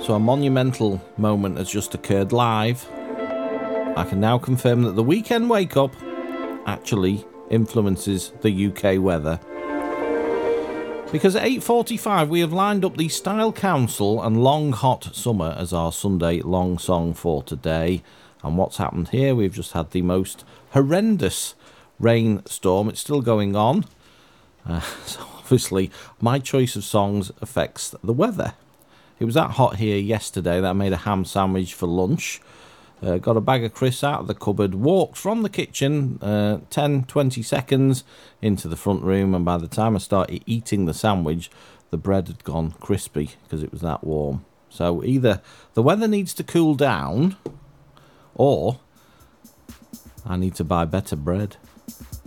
So a monumental moment has just occurred live. I can now confirm that the weekend wake-up actually influences the UK weather. Because at 8:45 we have lined up the Style Council and Long Hot Summer as our Sunday long song for today. And what's happened here? We've just had the most horrendous rainstorm. It's still going on. So obviously my choice of songs affects the weather. It was that hot here yesterday that I made a ham sandwich for lunch. Got a bag of crisps out of the cupboard, walked from the kitchen 10-20 seconds into the front room, and by the time I started eating the sandwich, the bread had gone crispy because it was that warm. So either the weather needs to cool down, or I need to buy better bread.